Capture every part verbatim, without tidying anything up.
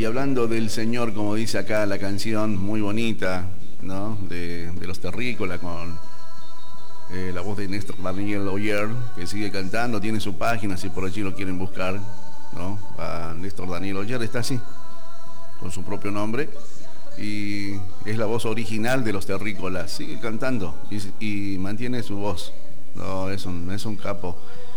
y hablando del Señor, como dice acá la canción muy bonita, ¿no? De, de los Terrícolas con eh, la voz de Néstor Daniel Oyer, que sigue cantando, tiene su página, si por allí lo quieren buscar, ¿no? A Néstor Daniel Oyer está así, con su propio nombre, y es la voz original de los Terrícolas, sigue cantando y, y mantiene su voz, no, es un, es un capo.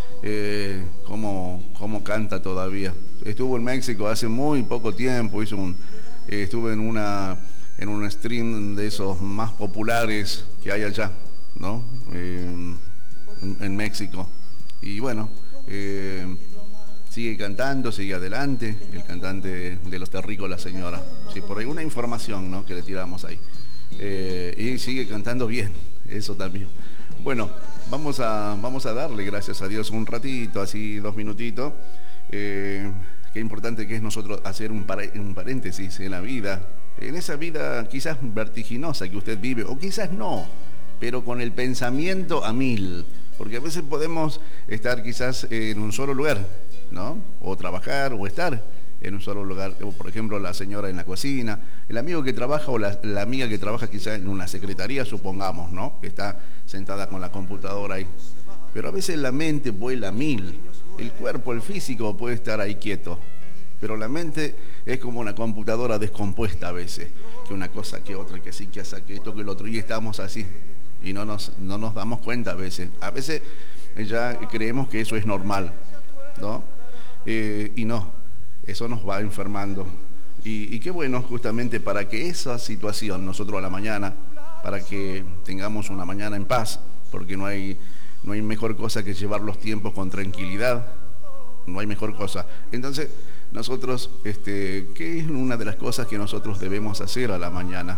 Eh, cómo, cómo canta todavía. Estuvo en México hace muy poco tiempo, hizo un, eh, estuve en una en un stream de esos más populares que hay allá, ¿no? Eh, en, en México. Y bueno, eh, sigue cantando, sigue adelante, el cantante de los Terrícolas, señora. Sí, por ahí una información, ¿no?, que le tiramos ahí. Eh, y sigue cantando bien, eso también. Bueno, vamos a, vamos a darle gracias a Dios un ratito, así dos minutitos. Eh, qué importante que es nosotros hacer un, par un paréntesis en la vida, en esa vida quizás vertiginosa que usted vive, o quizás no, pero con el pensamiento a mil, porque a veces podemos estar quizás en un solo lugar, ¿no? O trabajar o estar en un solo lugar, por ejemplo, la señora en la cocina, el amigo que trabaja o la, la amiga que trabaja quizás en una secretaría, supongamos, ¿no?, que está sentada con la computadora ahí. Pero a veces la mente vuela a mil, el cuerpo, el físico puede estar ahí quieto, pero la mente es como una computadora descompuesta a veces, que una cosa, que otra, que sí, que esa, que esto, que el otro, y estamos así, y no nos, no nos damos cuenta a veces. A veces ya creemos que eso es normal, ¿no? Eh, y no. Eso nos va enfermando. Y, y qué bueno, justamente para que esa situación, nosotros a la mañana, para que tengamos una mañana en paz, porque no hay, no hay mejor cosa que llevar los tiempos con tranquilidad, no hay mejor cosa. Entonces, nosotros, este, ¿qué es una de las cosas que nosotros debemos hacer a la mañana?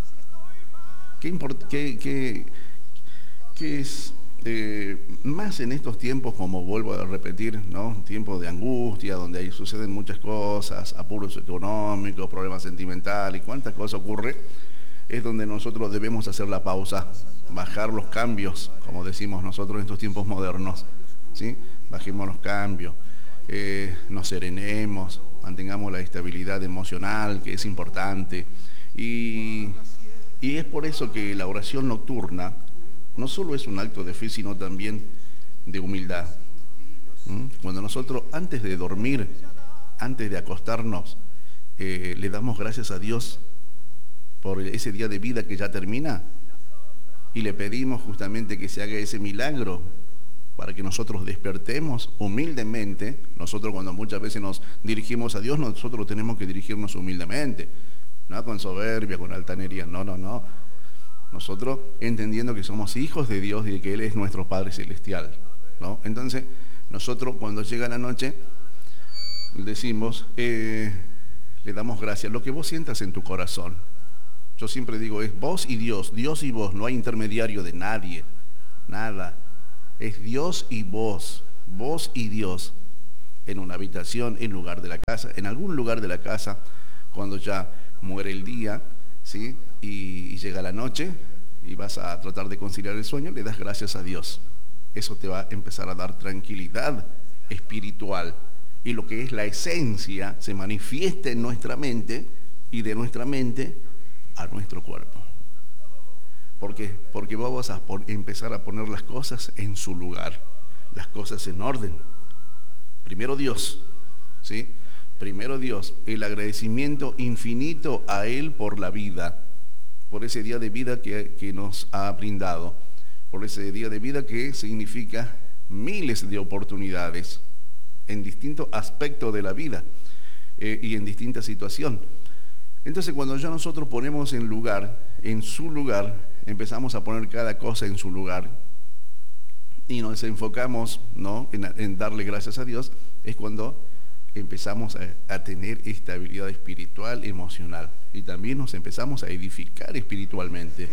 ¿Qué, qué, qué, qué es? Eh, más en estos tiempos, como vuelvo a repetir, ¿no?, tiempos de angustia, donde ahí suceden muchas cosas, apuros económicos, problemas sentimentales, y cuántas cosas ocurre, es donde nosotros debemos hacer la pausa, bajar los cambios, como decimos nosotros en estos tiempos modernos, ¿sí? Bajemos los cambios, eh, nos serenemos, mantengamos la estabilidad emocional, que es importante, y, y es por eso que la oración nocturna no solo es un acto de fe, sino también de humildad. ¿Mm? Cuando nosotros, antes de dormir, antes de acostarnos, eh, le damos gracias a Dios por ese día de vida que ya termina, y le pedimos justamente que se haga ese milagro para que nosotros despertemos humildemente. Nosotros, cuando muchas veces nos dirigimos a Dios, nosotros tenemos que dirigirnos humildemente, no con soberbia, con altanería, no, no, no. Nosotros entendiendo que somos hijos de Dios y que Él es nuestro Padre Celestial, ¿no? Entonces, nosotros cuando llega la noche, decimos, eh, le damos gracias, lo que vos sientas en tu corazón. Yo siempre digo, es vos y Dios, Dios y vos, no hay intermediario de nadie, nada. Es Dios y vos, vos y Dios, en una habitación, en lugar de la casa, en algún lugar de la casa, cuando ya muere el día, ¿sí?, y llega la noche y vas a tratar de conciliar el sueño, le das gracias a Dios. Eso te va a empezar a dar tranquilidad espiritual, y lo que es la esencia se manifiesta en nuestra mente, y de nuestra mente a nuestro cuerpo. ¿Por qué? Porque vamos a empezar a poner las cosas en su lugar, las cosas en orden. Primero Dios, ¿sí? Primero Dios, el agradecimiento infinito a Él por la vida, por ese día de vida que, que nos ha brindado, por ese día de vida que significa miles de oportunidades en distintos aspectos de la vida, eh, y en distintas situaciones. Entonces, cuando ya nosotros ponemos en lugar, en su lugar, empezamos a poner cada cosa en su lugar y nos enfocamos, ¿no?, en, en darle gracias a Dios, es cuando empezamos a, a tener estabilidad espiritual, emocional, y también nos empezamos a edificar espiritualmente.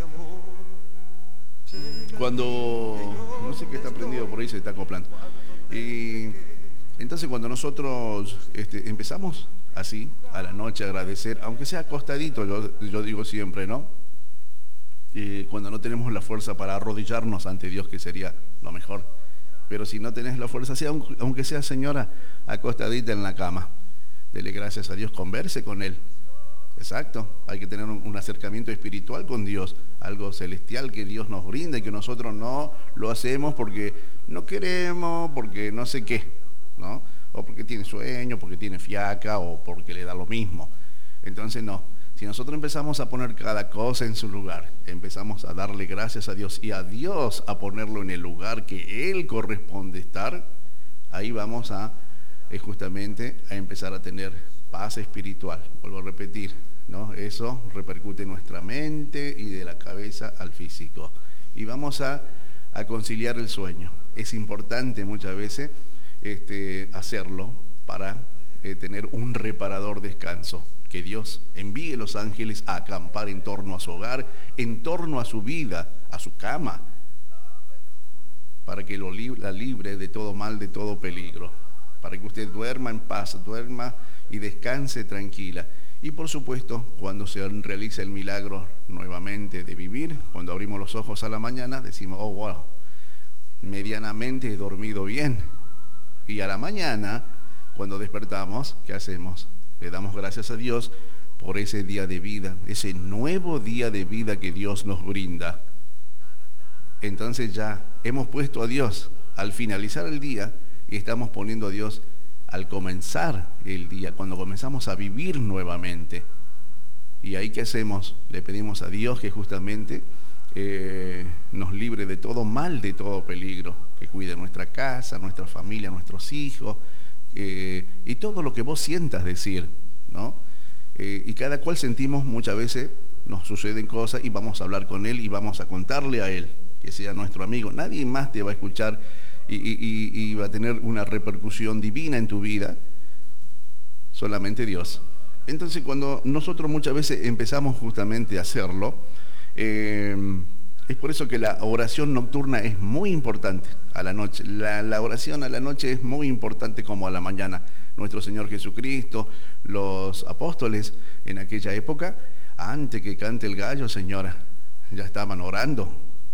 Cuando, no sé qué está prendido por ahí, se está acoplando. Y entonces cuando nosotros este, empezamos así, a la noche, a agradecer, aunque sea acostadito, yo, yo digo siempre, ¿no? Eh, cuando no tenemos la fuerza para arrodillarnos ante Dios, que sería lo mejor. Pero si no tenés la fuerza, sea, aunque sea, señora, acostadita en la cama, dele gracias a Dios, converse con Él. Exacto, hay que tener un, un acercamiento espiritual con Dios, algo celestial que Dios nos brinda y que nosotros no lo hacemos porque no queremos, porque no sé qué, ¿no? O porque tiene sueño, porque tiene fiaca o porque le da lo mismo. Entonces no, si nosotros empezamos a poner cada cosa en su lugar, empezamos a darle gracias a Dios y a Dios a ponerlo en el lugar que Él corresponde estar, ahí vamos a eh, justamente a empezar a tener paz espiritual. Vuelvo a repetir, ¿no? Eso repercute en nuestra mente y de la cabeza al físico. Y vamos a, a conciliar el sueño. Es importante muchas veces este, hacerlo para eh, tener un reparador descanso. Que Dios envíe los ángeles a acampar en torno a su hogar, en torno a su vida, a su cama, para que lo li- la libre de todo mal, de todo peligro, para que usted duerma en paz, duerma y descanse tranquila. Y por supuesto, cuando se realiza el milagro nuevamente de vivir, cuando abrimos los ojos a la mañana, decimos, oh, wow, medianamente he dormido bien. Y a la mañana, cuando despertamos, ¿qué hacemos? Le damos gracias a Dios por ese día de vida, ese nuevo día de vida que Dios nos brinda. Entonces ya hemos puesto a Dios al finalizar el día y estamos poniendo a Dios al comenzar el día, cuando comenzamos a vivir nuevamente. Y ahí, ¿qué hacemos? Le pedimos a Dios que justamente eh, nos libre de todo mal, de todo peligro, que cuide nuestra casa, nuestra familia, nuestros hijos, eh, y todo lo que vos sientas decir, ¿no? Eh, y cada cual sentimos, muchas veces nos suceden cosas y vamos a hablar con Él y vamos a contarle a Él, que sea nuestro amigo. Nadie más te va a escuchar y, y, y va a tener una repercusión divina en tu vida, solamente Dios. Entonces, cuando nosotros muchas veces empezamos justamente a hacerlo, eh, es por eso que la oración nocturna es muy importante a la noche. La, la oración a la noche es muy importante como a la mañana. Nuestro Señor Jesucristo, los apóstoles en aquella época, antes que cante el gallo, señora, ya estaban orando.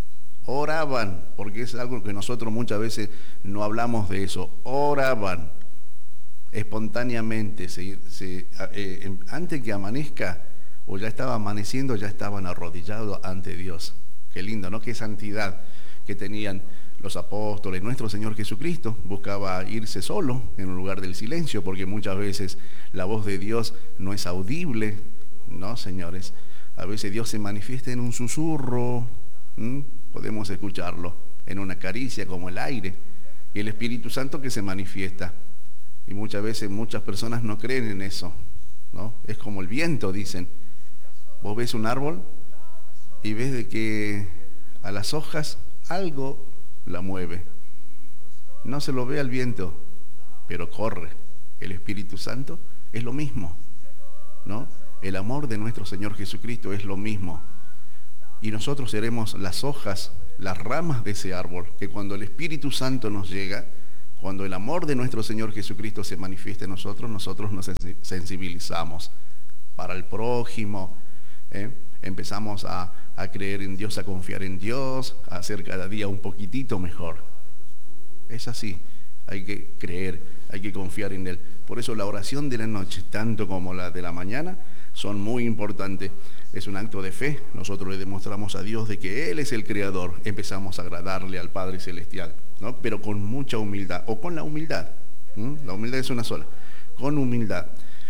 Oraban, porque es algo que nosotros muchas veces no hablamos de eso. Oraban espontáneamente, se, se, eh, antes que amanezca, o ya estaba amaneciendo, ya estaban arrodillados ante Dios. Qué lindo, ¿no? Qué santidad que tenían los apóstoles. Nuestro Señor Jesucristo buscaba irse solo en un lugar del silencio, porque muchas veces la voz de Dios no es audible, ¿no, señores? A veces Dios se manifiesta en un susurro, ¿m? Podemos escucharlo, en una caricia como el aire, y el Espíritu Santo que se manifiesta. Y muchas veces muchas personas no creen en eso, ¿no? Es como el viento, dicen. Vos ves un árbol y ves de que a las hojas algo la mueve. No se lo ve al viento, pero corre. El Espíritu Santo es lo mismo, ¿no? El amor de nuestro Señor Jesucristo es lo mismo. Y nosotros seremos las hojas, las ramas de ese árbol, que cuando el Espíritu Santo nos llega, cuando el amor de nuestro Señor Jesucristo se manifiesta en nosotros, nosotros nos sensibilizamos para el prójimo, ¿eh? Empezamos a, a creer en Dios, a confiar en Dios, a hacer cada día un poquitito mejor. Es así, hay que creer, hay que confiar en Él. Por eso la oración de la noche, tanto como la de la mañana, son muy importantes. Es un acto de fe. Nosotros le demostramos a Dios de que Él es el Creador. Empezamos a agradarle al Padre Celestial, ¿no? Pero con mucha humildad, o con la humildad. ¿Mm? La humildad es una sola. Con humildad.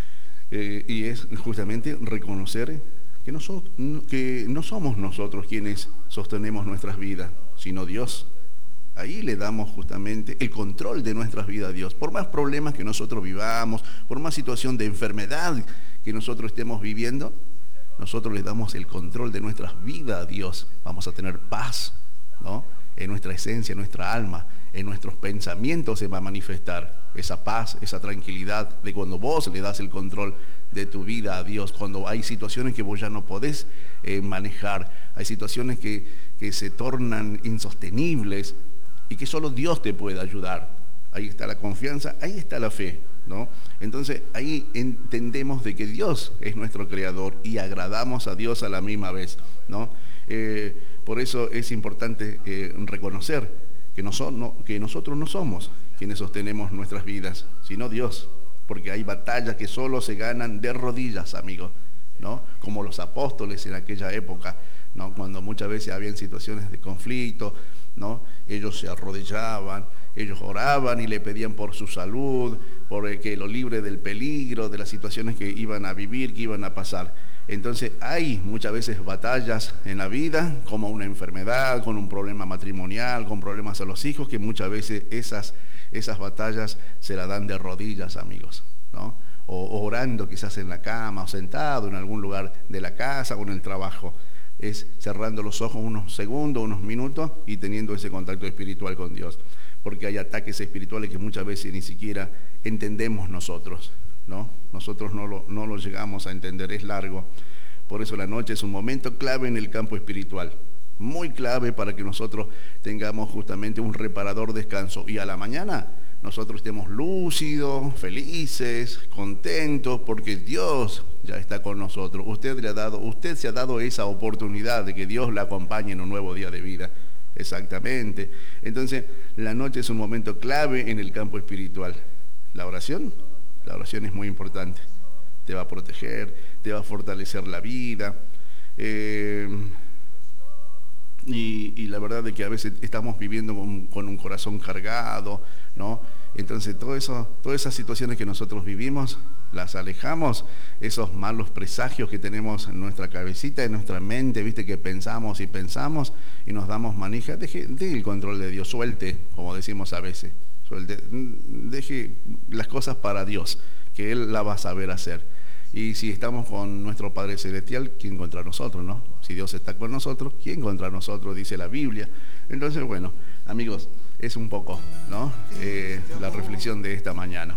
Eh, y es justamente reconocer que no, so, que no somos nosotros quienes sostenemos nuestras vidas, sino Dios. Ahí le damos justamente el control de nuestras vidas a Dios. Por más problemas que nosotros vivamos, por más situación de enfermedad que nosotros estemos viviendo, nosotros le damos el control de nuestras vidas a Dios. Vamos a tener paz, ¿no? En nuestra esencia, en nuestra alma, en nuestros pensamientos se va a manifestar esa paz, esa tranquilidad de cuando vos le das el control de tu vida a Dios, cuando hay situaciones que vos ya no podés eh, manejar, hay situaciones que, que se tornan insostenibles y que solo Dios te puede ayudar. Ahí está la confianza, ahí está la fe, ¿no? Entonces ahí entendemos de que Dios es nuestro creador y agradamos a Dios a la misma vez, ¿no? Eh, por eso es importante eh, reconocer que, no so, no, que nosotros no somos quienes sostenemos nuestras vidas, sino Dios. porque hay batallas que solo se ganan de rodillas, amigos, ¿no? Como los apóstoles en aquella época, ¿no? Cuando muchas veces habían situaciones de conflicto, ¿no? Ellos se arrodillaban, ellos oraban y le pedían por su salud, por el que lo libre del peligro, de las situaciones que iban a vivir, que iban a pasar. Entonces hay muchas veces batallas en la vida, como una enfermedad, con un problema matrimonial, con problemas a los hijos, que muchas veces esas, esas batallas se las dan de rodillas, amigos, ¿no? O orando quizás en la cama, o sentado en algún lugar de la casa o en el trabajo. Es cerrando los ojos unos segundos, unos minutos y teniendo ese contacto espiritual con Dios. Porque hay ataques espirituales que muchas veces ni siquiera entendemos nosotros, ¿no? Nosotros no lo, no lo llegamos a entender, es largo. Por eso la noche es un momento clave en el campo espiritual, muy clave para que nosotros tengamos justamente un reparador descanso. Y a la mañana nosotros estemos lúcidos, felices, contentos, porque Dios ya está con nosotros. Usted le ha dado, usted se ha dado esa oportunidad de que Dios la acompañe en un nuevo día de vida. Exactamente. Entonces, la noche es un momento clave en el campo espiritual. La oración, la oración es muy importante. Te va a proteger, te va a fortalecer la vida. Eh, y, y la verdad es que a veces estamos viviendo con, con un corazón cargado, ¿no? Entonces, todo eso, todas esas situaciones que nosotros vivimos, las alejamos, esos malos presagios que tenemos en nuestra cabecita, en nuestra mente, viste, que pensamos y pensamos y nos damos manija. Deje, deje el control de Dios, suelte, como decimos a veces, suelte, deje las cosas para Dios, que Él la va a saber hacer. Y si estamos con nuestro Padre Celestial, ¿quién contra nosotros, no? Si Dios está con nosotros, ¿quién contra nosotros? Dice la Biblia. Entonces, bueno, amigos, es un poco, ¿no? Eh, la reflexión de esta mañana.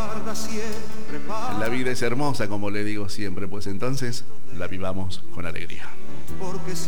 La vida es hermosa, como le digo siempre, pues entonces la vivamos con alegría. Porque